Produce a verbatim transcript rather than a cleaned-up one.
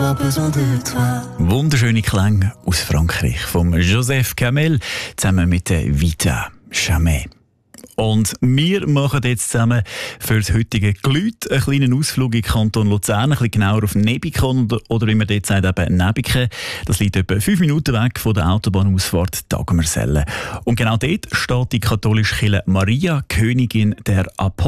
avoir besoin de toi. Wunderschöne Klänge aus Frankreich vom Joseph Kamel zusammen mit der Vita Jamais. Und wir machen jetzt zusammen für das heutige Glüt einen kleinen Ausflug in den Kanton Luzern, ein bisschen genauer auf Nebikon oder, oder wie man dort sagt, eben Nebiken. Das liegt etwa fünf Minuten weg von der Autobahnausfahrt Dagmersellen. Und genau dort steht die katholische Kirche Maria, Königin der Apostel.